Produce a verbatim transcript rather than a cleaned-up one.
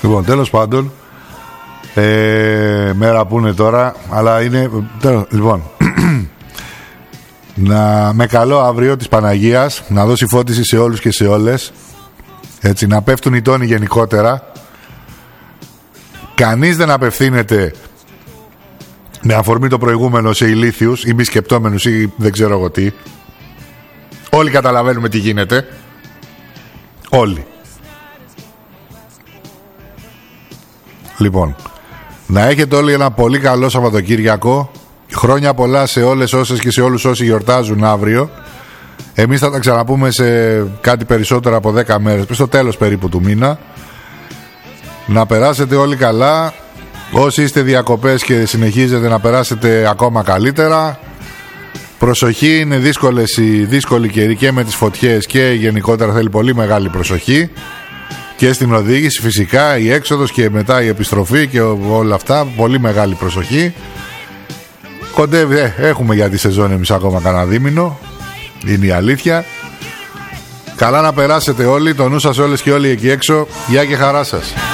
Λοιπόν, τέλος πάντων, ε, μέρα που είναι τώρα, αλλά είναι τέλος, λοιπόν να με καλό αύριο της Παναγίας να δώσει φώτιση σε όλους και σε όλες, έτσι, να πέφτουν οι τόνοι γενικότερα, κανείς δεν απευθύνεται με αφορμή το προηγούμενο σε ηλίθιους ή μη σκεπτόμενους ή δεν ξέρω εγώ τι. Όλοι καταλαβαίνουμε τι γίνεται, όλοι. Λοιπόν, να έχετε όλοι ένα πολύ καλό Σαββατοκύριακο. Χρόνια πολλά σε όλες όσες και σε όλους όσοι γιορτάζουν αύριο. Εμείς θα τα ξαναπούμε σε κάτι περισσότερο από δέκα μέρες, στο τέλος περίπου του μήνα. Να περάσετε όλοι καλά. Όσοι είστε διακοπές και συνεχίζετε, να περάσετε ακόμα καλύτερα. Προσοχή, είναι δύσκολες οι δύσκολοι καιροί και με τις φωτιές και γενικότερα θέλει πολύ μεγάλη προσοχή. Και στην οδήγηση φυσικά, η έξοδος και μετά η επιστροφή και όλα αυτά, πολύ μεγάλη προσοχή. Κοντεύει, ε, έχουμε για τη σεζόν εμείς ακόμα κανένα δίμηνο, είναι η αλήθεια. Καλά να περάσετε όλοι, το νου σας όλες και όλοι εκεί έξω. Γεια και χαρά σας.